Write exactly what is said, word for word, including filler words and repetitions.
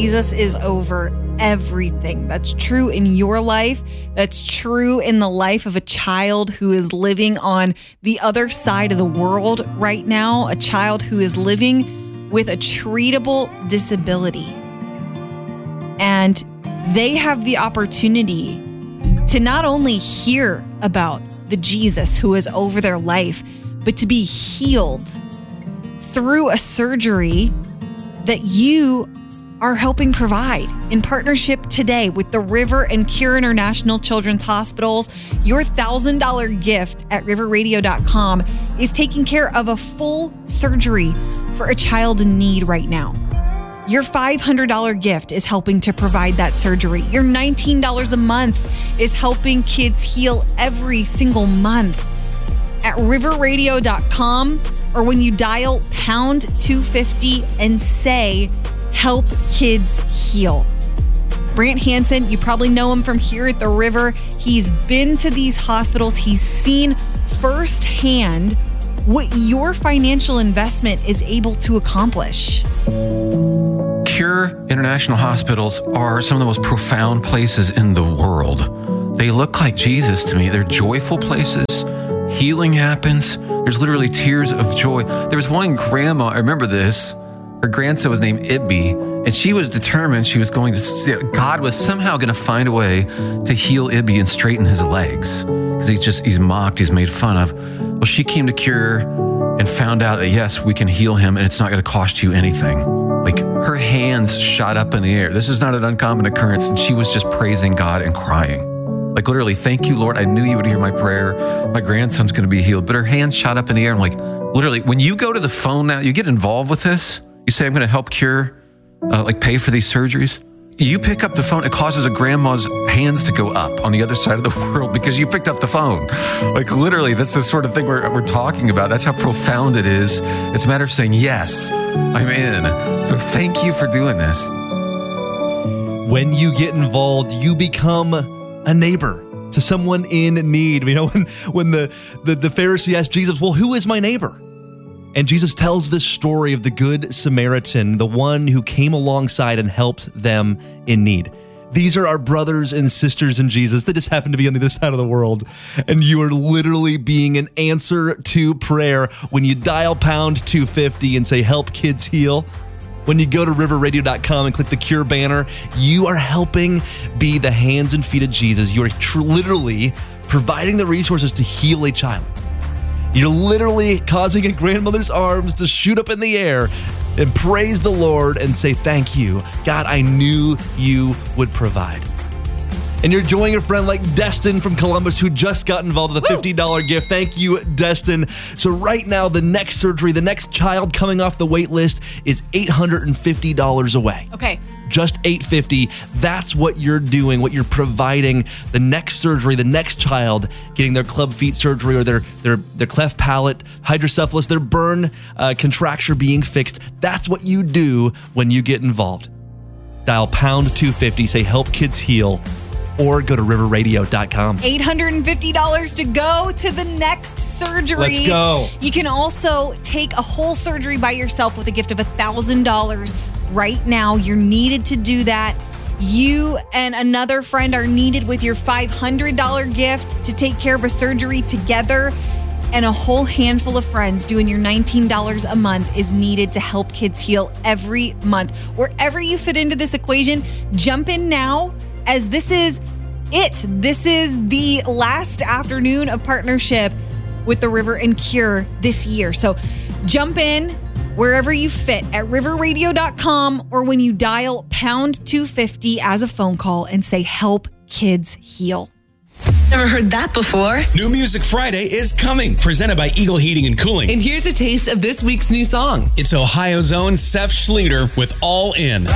Jesus is over everything. That's true in your life. That's true in the life of a child who is living on the other side of the world right now, a child who is living with a treatable disability. And they have the opportunity to not only hear about the Jesus who is over their life, but to be healed through a surgery that you are helping provide in partnership today with the River and Cure International Children's Hospitals. Your one thousand dollars gift at river radio dot com is taking care of a full surgery for a child in need right now. Your five hundred dollars gift is helping to provide that surgery. Your nineteen dollars a month is helping kids heal every single month. At river radio dot com, or when you dial pound two fifty and say, help kids heal. Brant Hansen, you probably know him from here at the River. He's been to these hospitals. He's seen firsthand what your financial investment is able to accomplish. Cure International Hospitals are some of the most profound places in the world. They look like Jesus to me. They're joyful places. Healing happens. There's literally tears of joy. There was one grandma, I remember this. Her grandson was named Ibby, and she was determined she was going to, God was somehow going to find a way to heal Ibby and straighten his legs. Because he's just, he's mocked, he's made fun of. Well, she came to Cure and found out that, yes, we can heal him and it's not going to cost you anything. Like, her hands shot up in the air. This is not an uncommon occurrence. And she was just praising God and crying. Like, literally, thank you, Lord. I knew you would hear my prayer. My grandson's going to be healed. But her hands shot up in the air. I'm like, literally, when you go to the phone now, you get involved with this. You say, I'm going to help Cure, uh, like pay for these surgeries. You pick up the phone, it causes a grandma's hands to go up on the other side of the world because you picked up the phone. Like, literally, that's the sort of thing we're, we're talking about. That's how profound it is. It's a matter of saying, yes, I'm in. So thank you for doing this. When you get involved, you become a neighbor to someone in need. You know, when, when the, the, the Pharisee asked Jesus, well, who is my neighbor? And Jesus tells this story of the Good Samaritan, the one who came alongside and helped them in need. These are our brothers and sisters in Jesus. They just happen to be on the other side of the world. And you are literally being an answer to prayer when you dial pound two fifty and say, help kids heal. When you go to river radio dot com and click the Cure banner, you are helping be the hands and feet of Jesus. You are tr- literally providing the resources to heal a child. You're literally causing a grandmother's arms to shoot up in the air and praise the Lord and say, thank you. God, I knew you would provide. And you're joining a friend like Destin from Columbus who just got involved with a fifty dollars gift. Thank you, Destin. So right now, the next surgery, the next child coming off the wait list is eight hundred fifty dollars away. Okay. Just eight hundred fifty dollars. That's what you're doing, what you're providing. The next surgery, the next child getting their club feet surgery or their their their cleft palate, hydrocephalus, their burn uh, contracture being fixed. That's what you do when you get involved. Dial pound two fifty, say help kids heal, or go to river radio dot com. eight hundred fifty dollars to go to the next surgery. Let's go. You can also take a whole surgery by yourself with a gift of one thousand dollars. Right now, you're needed to do that. You and another friend are needed with your five hundred dollars gift to take care of a surgery together. And a whole handful of friends doing your nineteen dollars a month is needed to help kids heal every month. Wherever you fit into this equation, jump in now, as this is it. This is the last afternoon of partnership with the River and Cure this year. So jump in wherever you fit at river radio dot com, or when you dial pound two fifty as a phone call and say, help kids heal. Never heard that before? New Music Friday is coming, presented by Eagle Heating and Cooling. And here's a taste of this week's new song. It's Ohio's own Seth Schlueter with All In.